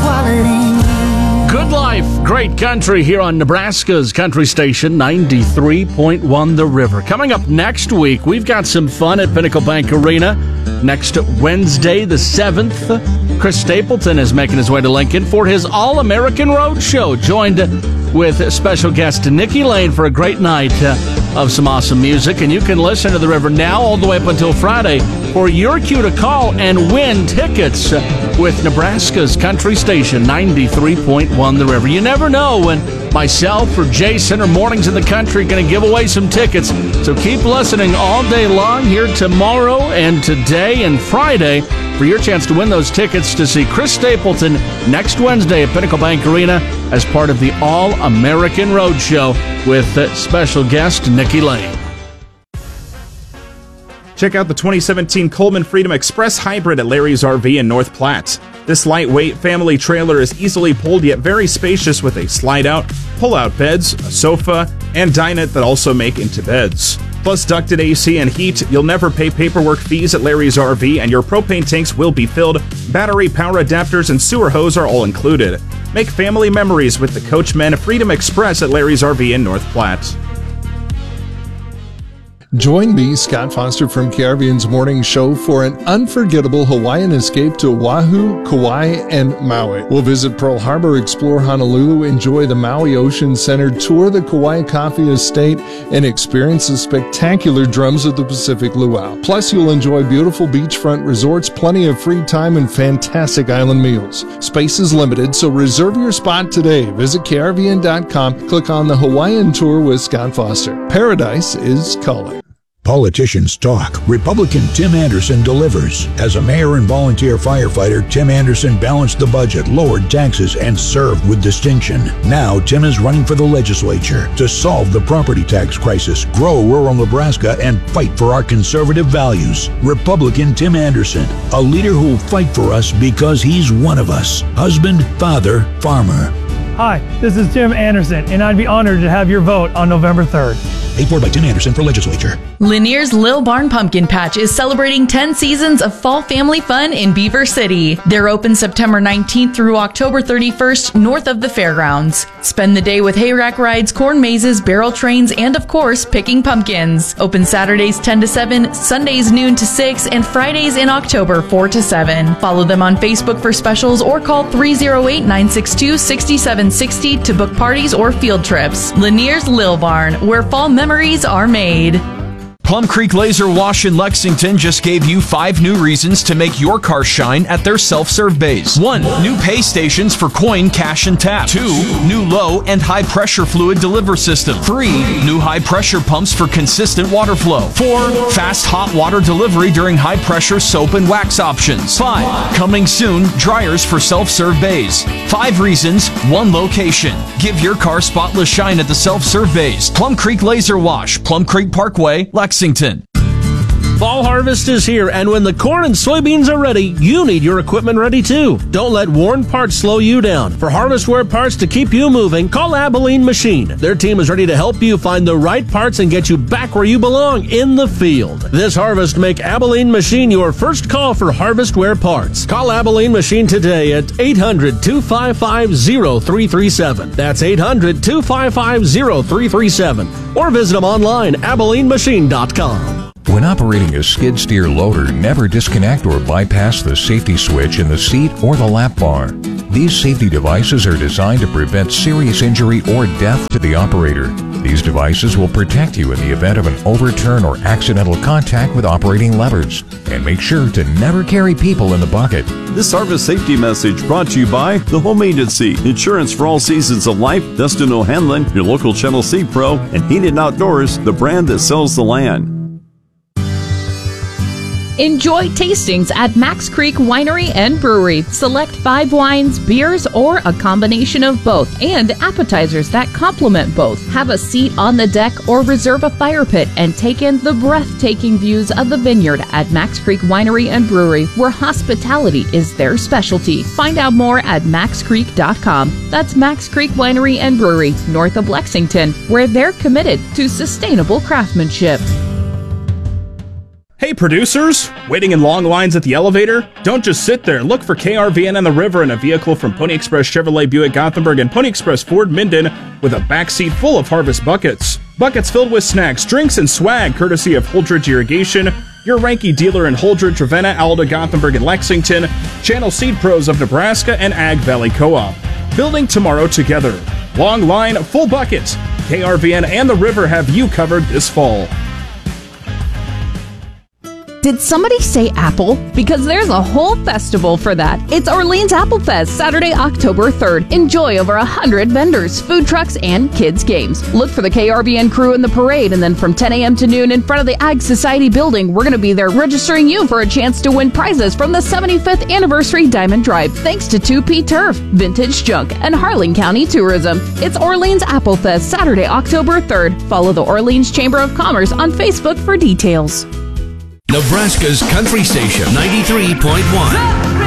quality. Good life, great country here on Nebraska's Country Station 93.1 The River. Coming up next week, we've got some fun at Pinnacle Bank Arena. Next Wednesday, the 7th, Chris Stapleton is making his way to Lincoln for his All-American Road Show, joined with special guest Nikki Lane for a great night of some awesome music. And you can listen to The River now all the way up until Friday for your cue to call and win tickets with Nebraska's Country Station 93.1 The River. You never know when myself or Jason or Mornings in the Country are going to give away some tickets. So keep listening all day long here tomorrow and today and Friday for your chance to win those tickets to see Chris Stapleton next Wednesday at Pinnacle Bank Arena as part of the All-American Road Show with special guest Nikki Lane. Check out the 2017 Coleman Freedom Express Hybrid at Larry's RV in North Platte. This lightweight family trailer is easily pulled yet very spacious with a slide-out, pull-out beds, a sofa, and dinette that also make into beds. Plus ducted AC and heat, you'll never pay paperwork fees at Larry's RV, and your propane tanks will be filled. Battery, power adapters, and sewer hose are all included. Make family memories with the Coachmen Freedom Express at Larry's RV in North Platte. Join me, Scott Foster from Caribbean's Morning Show for an unforgettable Hawaiian escape to Oahu, Kauai, and Maui. We'll visit Pearl Harbor, explore Honolulu, enjoy the Maui Ocean Center, tour the Kauai Coffee Estate, and experience the spectacular drums of the Pacific Luau. Plus, you'll enjoy beautiful beachfront resorts, plenty of free time, and fantastic island meals. Space is limited, so reserve your spot today. Visit Caribbean.com, click on the Hawaiian Tour with Scott Foster. Paradise is calling. Politicians talk. Republican Tim Anderson delivers. As a mayor and volunteer firefighter, Tim Anderson balanced the budget, lowered taxes, and served with distinction. Now, Tim is running for the legislature to solve the property tax crisis, grow rural Nebraska, and fight for our conservative values. Republican Tim Anderson, a leader who will fight for us because he's one of us. Husband, father, farmer. Hi, this is Tim Anderson, and I'd be honored to have your vote on November 3rd. Paid for by Tim Anderson for legislature. Lanier's Lil Barn Pumpkin Patch is celebrating 10 seasons of fall family fun in Beaver City. They're open September 19th through October 31st north of the fairgrounds. Spend the day with hayrack rides, corn mazes, barrel trains, and of course, picking pumpkins. Open Saturdays 10 to 7, Sundays noon to 6, and Fridays in October 4 to 7. Follow them on Facebook for specials or call 308-962-6760 to book parties or field trips. Lanier's Lil Barn, where fall memories are made. Plum Creek Laser Wash in Lexington just gave you 5 new reasons to make your car shine at their self-serve bays. 1. New pay stations for coin, cash, and tap. 2. New low and high pressure fluid deliver system. 3. New high pressure pumps for consistent water flow. 4. Fast hot water delivery during high pressure soap and wax options. 5. Coming soon, dryers for self-serve bays. 5 reasons, 1 location. Give your car spotless shine at the self-serve bays. Plum Creek Laser Wash, Plum Creek Parkway, Lexington. Fall harvest is here, and when the corn and soybeans are ready, you need your equipment ready too. Don't let worn parts slow you down. For harvestware parts to keep you moving, call Abilene Machine. Their team is ready to help you find the right parts and get you back where you belong, in the field. This harvest, make Abilene Machine your first call for harvestware parts. Call Abilene Machine today at 800-255-0337. That's 800-255-0337. Or visit them online, AbileneMachine.com. When operating a skid steer loader, never disconnect or bypass the safety switch in the seat or the lap bar. These safety devices are designed to prevent serious injury or death to the operator. These devices will protect you in the event of an overturn or accidental contact with operating levers. And make sure to never carry people in the bucket. This Harvest Safety message brought to you by the Home Agency, Insurance for All Seasons of Life, Dustin O'Hanlon, your local Channel C Pro, and Heated Outdoors, the brand that sells the land. Enjoy tastings at Max Creek Winery and Brewery. Select 5 wines, beers, or a combination of both, and appetizers that complement both. Have a seat on the deck or reserve a fire pit and take in the breathtaking views of the vineyard at Max Creek Winery and Brewery, where hospitality is their specialty. Find out more at maxcreek.com. That's Max Creek Winery and Brewery, north of Lexington, where they're committed to sustainable craftsmanship. Hey producers, waiting in long lines at the elevator? Don't just sit there. Look for KRVN on the River in a vehicle from Pony Express Chevrolet Buick Gothenburg and Pony Express Ford Minden with a backseat full of Harvest buckets. Buckets filled with snacks, drinks, and swag courtesy of Holdridge Irrigation, your Ranky dealer in Holdridge, Ravenna, Alda, Gothenburg, and Lexington, Channel Seed Pros of Nebraska, and Ag Valley Co-op. Building tomorrow together. Long line, full buckets. KRVN and the River have you covered this fall. Did somebody say apple? Because there's a whole festival for that. It's Orleans Apple Fest, Saturday, October 3rd. Enjoy over 100 vendors, food trucks, and kids' games. Look for the KRVN crew in the parade, and then from 10 a.m. to noon in front of the Ag Society building, we're going to be there registering you for a chance to win prizes from the 75th Anniversary Diamond Drive, thanks to 2P Turf, Vintage Junk, and Harlan County Tourism. It's Orleans Apple Fest, Saturday, October 3rd. Follow the Orleans Chamber of Commerce on Facebook for details. Nebraska's Country Station 93.1.